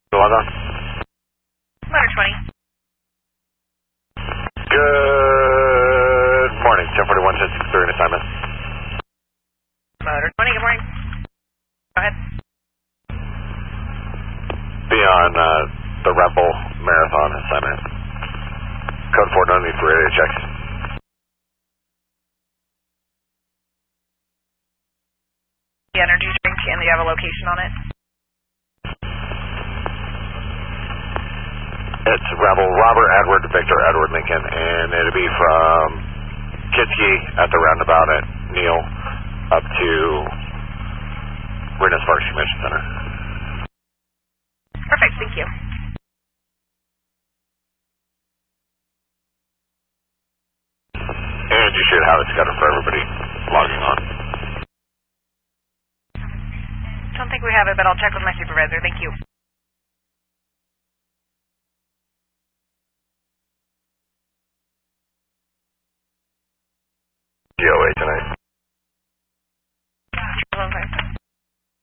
Log on. Motor 20. Good morning. 1041, 1063 in assignment. Motor 20, good morning. Go ahead. Be on the Rebel Marathon assignment. Code 4, no need for radio checks. The energy drink, and you have a location on it? It's Rebel Robert Edward Victor Edward Lincoln, and it'll be from Kitski at the roundabout at Neal up to Reno Sparks Convention Center. Perfect, thank you. And you should have it scheduled for everybody logging on. Don't think we have it, but I'll check with my supervisor. Thank you. GOA tonight.